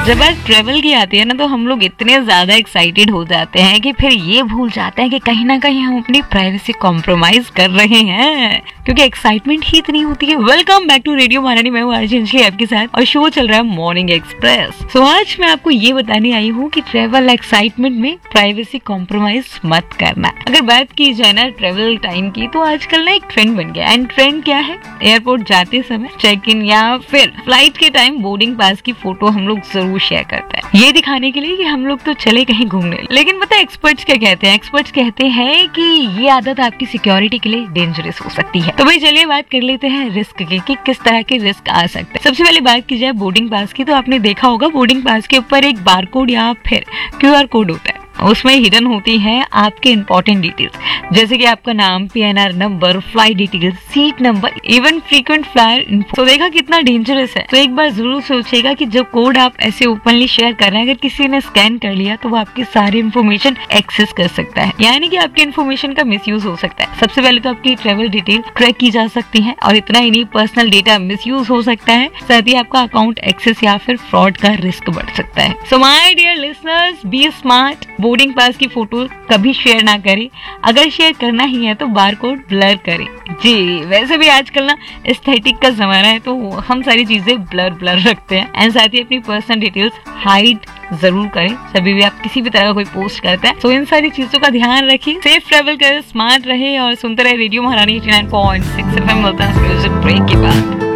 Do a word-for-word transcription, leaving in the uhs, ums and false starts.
जब बात ट्रेवल की आती है ना, तो हम लोग इतने ज्यादा एक्साइटेड हो जाते हैं कि फिर ये भूल जाते हैं कि कहीं ना कहीं हम अपनी प्राइवेसी कॉम्प्रोमाइज कर रहे हैं, क्योंकि एक्साइटमेंट ही इतनी होती है। वेलकम बैक टू रेडियो महारानी, मैं हूँ आरजे अंजलि आपके साथ और शो चल रहा है मॉर्निंग एक्सप्रेस। सो आज मैं आपको ये बताने आई हूँ कि ट्रेवल एक्साइटमेंट में प्राइवेसी कॉम्प्रोमाइज मत करना। अगर बात की जाए ना ट्रेवल टाइम की, तो आजकल ना एक ट्रेंड बन गया। एंड ट्रेंड क्या है? एयरपोर्ट जाते समय चेक इन या फिर फ्लाइट के टाइम बोर्डिंग पास की फोटो हम लोग जरूर शेयर करते हैं, ये दिखाने के लिए कि हम लोग तो चले कहीं घूमने। लेकिन पता है एक्सपर्ट्स क्या कहते हैं? एक्सपर्ट्स कहते हैं कि ये आदत आपकी सिक्योरिटी के लिए डेंजरस हो सकती है। तो भाई चलिए बात कर लेते हैं रिस्क की, कि किस तरह के रिस्क आ सकते हैं। सबसे पहले बात की जाए बोर्डिंग पास की, तो आपने देखा होगा बोर्डिंग पास के ऊपर एक बारकोड या फिर क्यूआर कोड होता है। उसमें हिडन होती है आपके इंपॉर्टेंट डिटेल्स, जैसे कि आपका नाम, PNR number, flight details, seat number, even frequent flyer info. तो देखा कितना डेंजरस है। तो एक बार जरूर सोचिएगा कि जो कोड आप ऐसे ओपनली शेयर कर रहे हैं, अगर किसी ने स्कैन कर लिया तो वो आपकी सारी इन्फॉर्मेशन एक्सेस कर सकता है, यानी कि आपकी इन्फॉर्मेशन का मिसयूज हो सकता है। सबसे पहले तो आपकी ट्रेवल डिटेल ट्रैक की जा सकती है, और इतना ही नहीं, पर्सनल डेटा मिसयूज हो सकता है, साथ ही आपका अकाउंट एक्सेस या फिर फ्रॉड का रिस्क बढ़ सकता है। So my dear listeners, B smart. Boarding pass की फोटो कभी शेयर ना करें। अगर शेयर करना ही है तो बारकोड ब्लर करें। जी, वैसे भी आजकल ना एस्थेटिक का जमाना है, तो हम सारी चीजें ब्लर ब्लर रखते हैं। एंड साथ ही अपनी पर्सनल डिटेल्स हाइड जरूर करें सभी भी आप किसी भी तरह का कोई पोस्ट करते हैं। तो इन सारी चीजों का ध्यान रखिए, सेफ ट्रेवल करें, स्मार्ट रहे और सुनते रहे रेडियो महारानी eighty nine point six FM. मिलता है म्यूजिक ब्रेक के बाद।